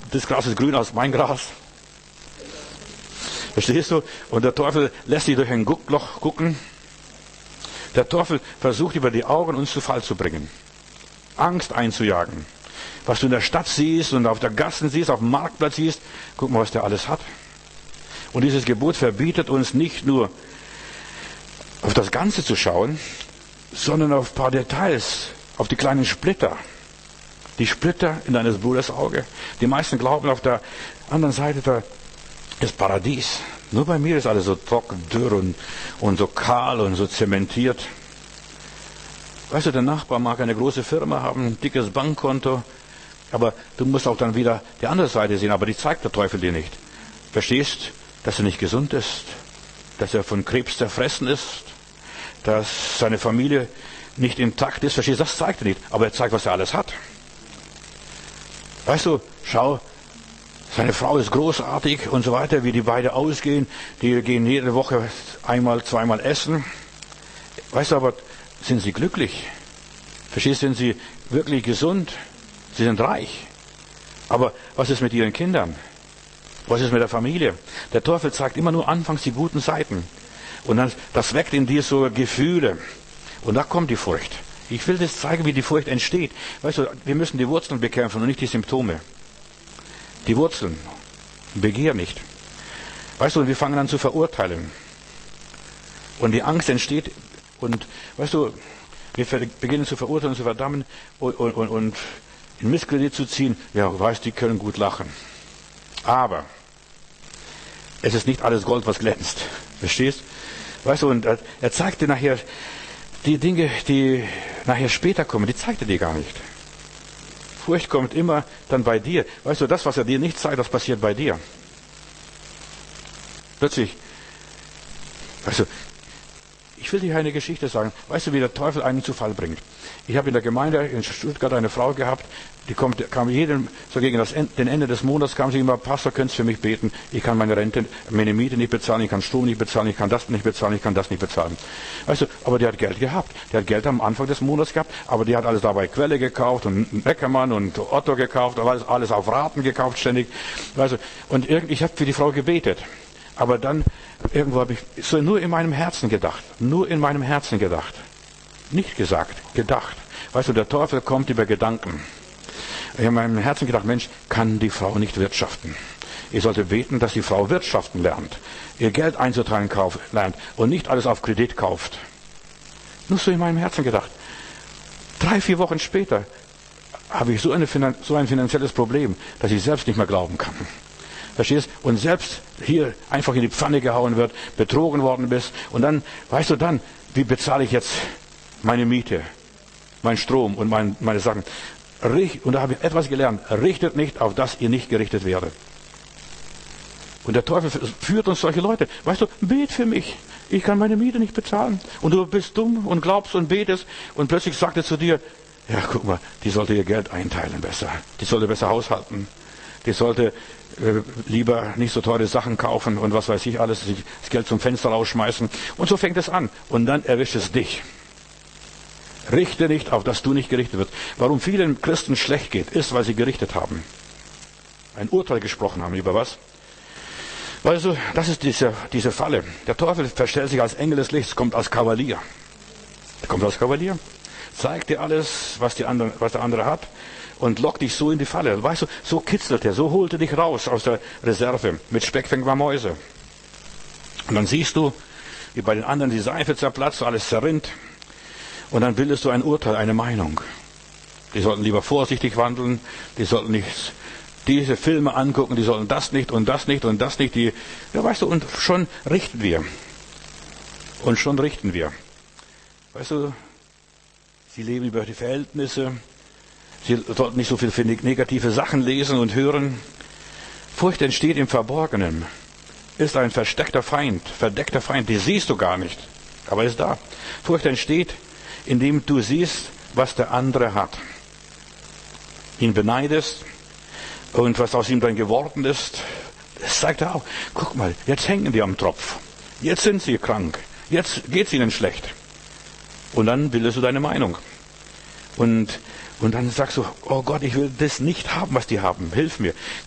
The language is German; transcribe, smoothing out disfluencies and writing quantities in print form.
das Gras ist grüner als mein Gras. Verstehst du? Und der Teufel lässt dich durch ein Guckloch gucken. Der Teufel versucht über die Augen uns zu Fall zu bringen. Angst einzujagen. Was du in der Stadt siehst und auf der Gassen siehst, auf dem Marktplatz siehst, guck mal, was der alles hat. Und dieses Gebot verbietet uns nicht nur auf das Ganze zu schauen, sondern auf ein paar Details, auf die kleinen Splitter. Die Splitter in deines Bruders Auge. Die meisten glauben, auf der anderen Seite da ist Paradies. Nur bei mir ist alles so trocken, dürr und so kahl und so zementiert. Weißt du, der Nachbar mag eine große Firma haben, ein dickes Bankkonto, aber du musst auch dann wieder die andere Seite sehen, aber die zeigt der Teufel dir nicht. Verstehst, dass er nicht gesund ist, dass er von Krebs zerfressen ist, dass seine Familie nicht intakt ist, verstehst du, das zeigt er nicht, aber er zeigt, was er alles hat. Weißt du, schau, seine Frau ist großartig und so weiter, wie die beide ausgehen. Die gehen jede Woche einmal, zweimal essen. Weißt du, aber sind sie glücklich? Verstehst du, sind sie wirklich gesund? Sie sind reich. Aber was ist mit ihren Kindern? Was ist mit der Familie? Der Teufel zeigt immer nur anfangs die guten Seiten. Und dann, das weckt in dir so Gefühle. Und da kommt die Furcht. Ich will das zeigen, wie die Furcht entsteht. Weißt du, wir müssen die Wurzeln bekämpfen und nicht die Symptome. Die Wurzeln. Begehr nicht. Weißt du, wir fangen an zu verurteilen. Und die Angst entsteht. Und weißt du, wir beginnen zu verurteilen, zu verdammen und in Misskredit zu ziehen. Ja, weißt, die können gut lachen. Aber es ist nicht alles Gold, was glänzt. Verstehst? Weißt du, und er zeigt dir nachher die Dinge, die nachher später kommen, die zeigt er dir gar nicht. Furcht kommt immer dann bei dir. Weißt du, das, was er dir nicht zeigt, das passiert bei dir. Plötzlich, weißt du, ich will dir eine Geschichte sagen. Weißt du, wie der Teufel einen zu Fall bringt? Ich habe in der Gemeinde in Stuttgart eine Frau gehabt, die kam jedem, so gegen den Ende des Monats, kam sie immer, Pastor, könntest du für mich beten? Ich kann meine Rente, meine Miete nicht bezahlen, ich kann Strom nicht bezahlen, ich kann das nicht bezahlen, ich kann das nicht bezahlen. Weißt du, aber die hat Geld gehabt. Die hat Geld am Anfang des Monats gehabt, aber die hat alles dabei Quelle gekauft und Neckermann und Otto gekauft, alles auf Raten gekauft ständig. Weißt du, und ich habe für die Frau gebetet. Aber dann, irgendwo habe ich so nur in meinem Herzen gedacht. Nur in meinem Herzen gedacht. Nicht gesagt, gedacht. Weißt du, der Teufel kommt über Gedanken. Ich habe in meinem Herzen gedacht, Mensch, kann die Frau nicht wirtschaften? Ich sollte beten, dass die Frau wirtschaften lernt. Ihr Geld einzuteilen lernt und nicht alles auf Kredit kauft. Nur so in meinem Herzen gedacht. 3-4 Wochen später habe ich so ein finanzielles Problem, dass ich selbst nicht mehr glauben kann. Verstehst? Und selbst hier einfach in die Pfanne gehauen wird, betrogen worden bist. Und dann, weißt du dann, wie bezahle ich jetzt meine Miete, mein Strom und meine Sachen? Und da habe ich etwas gelernt. Richtet nicht, auf das ihr nicht gerichtet werdet. Und der Teufel führt uns solche Leute. Weißt du, bet für mich. Ich kann meine Miete nicht bezahlen. Und du bist dumm und glaubst und betest. Und plötzlich sagt er zu dir, ja, guck mal, die sollte ihr Geld einteilen besser. Die sollte besser haushalten. Die sollte lieber nicht so teure Sachen kaufen und was weiß ich alles, das Geld zum Fenster rausschmeißen. Und so fängt es an. Und dann erwischt es dich. Richte nicht, auf dass du nicht gerichtet wirst. Warum vielen Christen schlecht geht, ist, weil sie gerichtet haben. Ein Urteil gesprochen haben. Über was? Weißt du, das ist diese Falle. Der Teufel verstellt sich als Engel des Lichts, kommt als Kavalier. Er kommt als Kavalier, zeigt dir alles, was der andere hat und lockt dich so in die Falle. Weißt du, so kitzelt er, so holt er dich raus aus der Reserve. Mit Speck fängt man Mäuse. Und dann siehst du, wie bei den anderen die Seife zerplatzt, alles zerrinnt. Und dann bildest du ein Urteil, eine Meinung. Die sollten lieber vorsichtig wandeln, die sollten nicht diese Filme angucken, die sollten das nicht und das nicht und das nicht. Ja, weißt du, und schon richten wir. Und schon richten wir. Weißt du, sie leben über die Verhältnisse, sie sollten nicht so viel für negative Sachen lesen und hören. Furcht entsteht im Verborgenen, ist ein verdeckter Feind, die siehst du gar nicht, aber ist da. Furcht entsteht, indem du siehst, was der andere hat. Ihn beneidest und was aus ihm dann geworden ist, das zeigt er auch. Guck mal, jetzt hängen die am Tropf. Jetzt sind sie krank. Jetzt geht's ihnen schlecht. Und dann bildest du deine Meinung. Und dann sagst du, oh Gott, ich will das nicht haben, was die haben. Hilf mir.